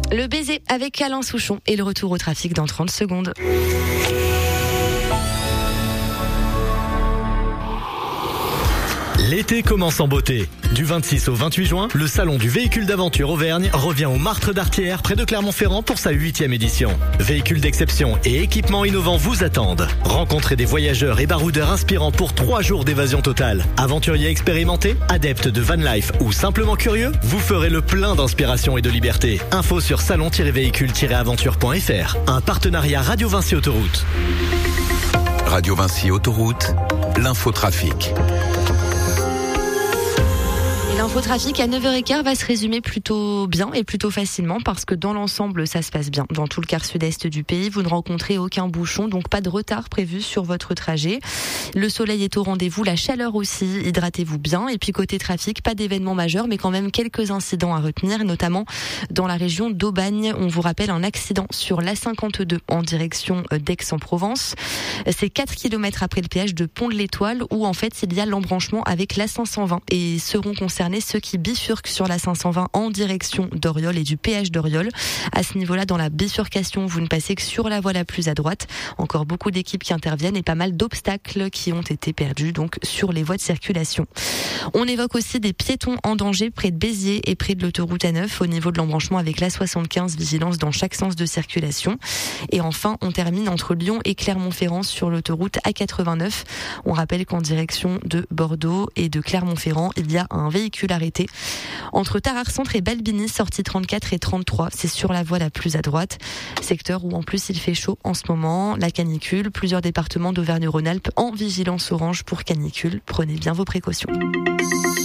Le baiser avec Alain Souchon et le retour au trafic dans 30 secondes. L'été commence en beauté. Du 26 au 28 juin, le salon du véhicule d'aventure Auvergne revient au Martre d'Artière près de Clermont-Ferrand pour sa 8e édition. Véhicules d'exception et équipements innovants vous attendent. Rencontrez des voyageurs et baroudeurs inspirants pour 3 jours d'évasion totale. Aventuriers expérimentés, adeptes de van life ou simplement curieux, vous ferez le plein d'inspiration et de liberté. Info sur salon-véhicule-aventure.fr. Un partenariat Radio Vinci Autoroute. Radio Vinci Autoroute, l'infotrafic. L'infotrafic à 9h15 va se résumer plutôt bien et plutôt facilement parce que dans l'ensemble, ça se passe bien. Dans tout le quart sud-est du pays, vous ne rencontrez aucun bouchon, donc pas de retard prévu sur votre trajet. Le soleil est au rendez-vous, la chaleur aussi, hydratez-vous bien. Et puis côté trafic, pas d'événements majeurs, mais quand même quelques incidents à retenir, notamment dans la région d'Aubagne. On vous rappelle un accident sur l'A52 en direction d'Aix-en-Provence. C'est 4 km après le péage de Pont de l'Étoile où en fait il y a l'embranchement avec l'A520 et seront concernés ceux qui bifurquent sur la 520 en direction d'Oriol et du péage d'Oriol. À ce niveau-là, dans la bifurcation, vous ne passez que sur la voie la plus à droite. Encore beaucoup d'équipes qui interviennent et pas mal d'obstacles qui ont été perdus donc sur les voies de circulation. On évoque aussi des piétons en danger près de Béziers et près de l'autoroute A9 au niveau de l'embranchement avec l'A75, vigilance dans chaque sens de circulation. Et enfin, on termine entre Lyon et Clermont-Ferrand sur l'autoroute A89. On rappelle qu'en direction de Bordeaux et de Clermont-Ferrand, il y a un véhicule arrêté. Entre Tarare-Centre et Balbini, sortie 34 et 33, c'est sur la voie la plus à droite. Secteur où en plus il fait chaud en ce moment, la canicule, plusieurs départements d'Auvergne-Rhône-Alpes en vigilance orange pour canicule. Prenez bien vos précautions.